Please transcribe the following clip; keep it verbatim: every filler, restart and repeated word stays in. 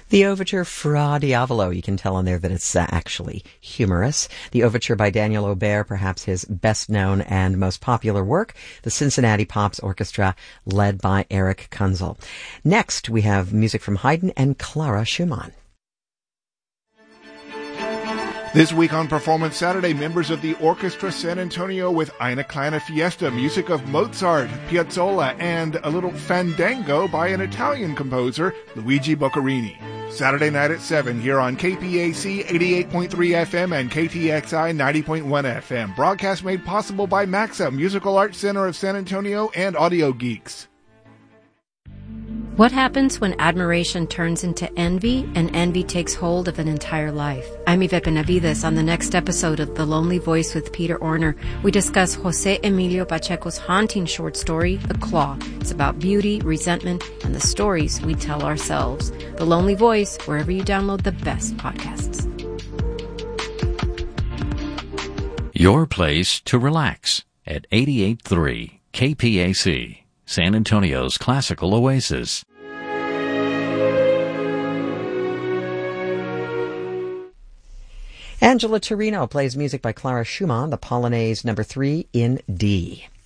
The overture Fra Diavolo, you can tell on there that it's uh, actually humorous. The overture by Daniel Aubert, perhaps his best known and most popular work, the Cincinnati Pops Orchestra, led by Eric Kunzel. Next, we have music from Haydn and Clara Schumann. This week on Performance Saturday, members of the Orchestra San Antonio with Eine kleine Fiesta, music of Mozart, Piazzolla, and a little fandango by an Italian composer, Luigi Boccherini. Saturday night at seven here on K P A C eighty-eight point three F M and K T X I ninety point one F M. Broadcast made possible by MAXA, Musical Arts Center of San Antonio, and Audio Geeks. What happens when admiration turns into envy and envy takes hold of an entire life? I'm Yvette Benavides. On the next episode of The Lonely Voice with Peter Orner, we discuss Jose Emilio Pacheco's haunting short story, The Claw. It's about beauty, resentment, and the stories we tell ourselves. The Lonely Voice, wherever you download the best podcasts. Your place to relax at eighty-eight point three K P A C, San Antonio's classical oasis. Angela Torino plays music by Clara Schumann, the Polonaise number three in D.